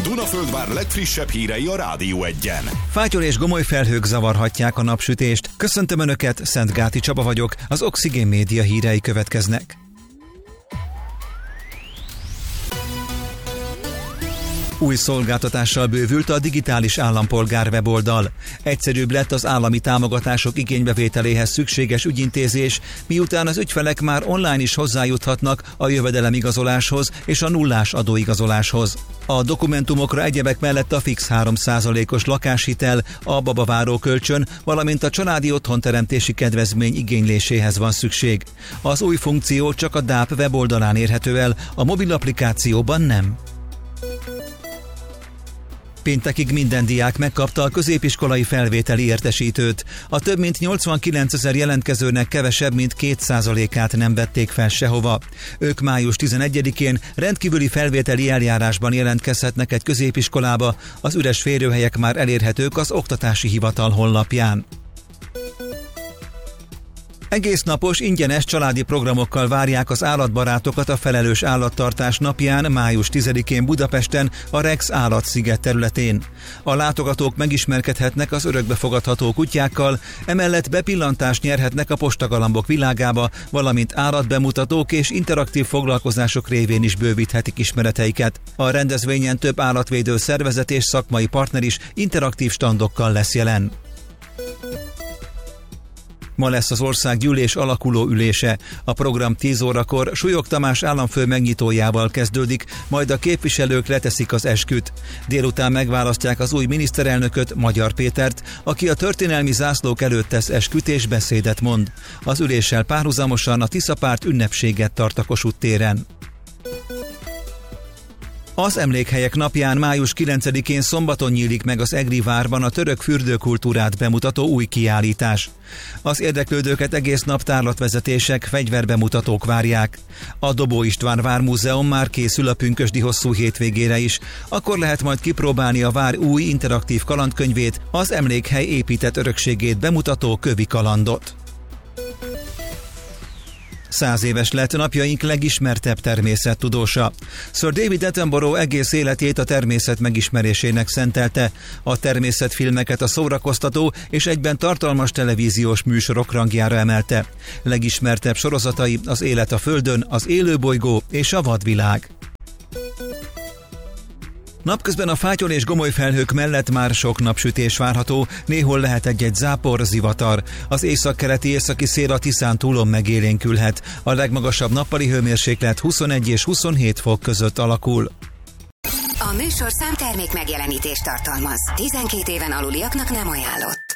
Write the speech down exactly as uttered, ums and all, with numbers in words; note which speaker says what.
Speaker 1: Dunaföldvár legfrissebb hírei a Rádió Egyen.
Speaker 2: Fátyol és gomoly felhők zavarhatják a napsütést. Köszöntöm Önöket, Szentgáti Csaba vagyok, az Oxigén Média hírei következnek. Új szolgáltatással bővült a digitális állampolgár weboldal. Egyszerűbb lett az állami támogatások igénybevételéhez szükséges ügyintézés, miután az ügyfelek már online is hozzájuthatnak a jövedelemigazoláshoz és a nullás adóigazoláshoz. A dokumentumokra egyebek mellett a fix három százalékos lakáshitel, a babaváró kölcsön, valamint a családi otthonteremtési kedvezmény igényléséhez van szükség. Az új funkció csak a dé á pé weboldalán érhető el, a mobil applikációban nem. Péntekig minden diák megkapta a középiskolai felvételi értesítőt. A több mint nyolcvankilencezer jelentkezőnek kevesebb, mint két százalékát nem vették fel sehova. Ők május tizenegyedikén rendkívüli felvételi eljárásban jelentkezhetnek egy középiskolába, az üres férőhelyek már elérhetők az Oktatási Hivatal honlapján. Egész napos, ingyenes családi programokkal várják az állatbarátokat a felelős állattartás napján, május tizedikén Budapesten, a Rex Állatsziget területén. A látogatók megismerkedhetnek az örökbefogadható kutyákkal, emellett bepillantást nyerhetnek a postagalambok világába, valamint állatbemutatók és interaktív foglalkozások révén is bővíthetik ismereteiket. A rendezvényen több állatvédő szervezet és szakmai partner is interaktív standokkal lesz jelen. Ma lesz az országgyűlés alakuló ülése. A program tíz órakor Súlyog Tamás államfő megnyitójával kezdődik, majd a képviselők leteszik az esküt. Délután megválasztják az új miniszterelnököt, Magyar Pétert, aki a történelmi zászlók előtt tesz esküt és beszédet mond. Az üléssel párhuzamosan a Tiszapárt ünnepséget tart a Kossuth téren. Az Emlékhelyek napján május kilencedikén szombaton nyílik meg az Egri várban a török fürdőkultúrát bemutató új kiállítás. Az érdeklődőket egész nap tárlatvezetések, fegyverbemutatók várják. A Dobó István Vármúzeum már készül a pünkösdi hosszú hétvégére is, akkor lehet majd kipróbálni a vár új interaktív kalandkönyvét, az emlékhely épített örökségét bemutató kövi kalandot. Száz éves lett napjaink legismertebb természettudósa. Sir David Attenborough egész életét a természet megismerésének szentelte. A természetfilmeket a szórakoztató és egyben tartalmas televíziós műsorok rangjára emelte. Legismertebb sorozatai az Élet a Földön, az Élőbolygó és a Vadvilág. Napközben a fátyol és gomoly felhők mellett már sok napsütés várható, néhol lehet egy-egy zápor, zivatar. Az északkeleti északi szél a Tiszán túlon megélénkülhet. A legmagasabb nappali hőmérséklet huszonegy és huszonhét fok között alakul.
Speaker 3: A műsorszám termék megjelenítést tartalmaz. tizenkét éven aluliaknak nem ajánlott.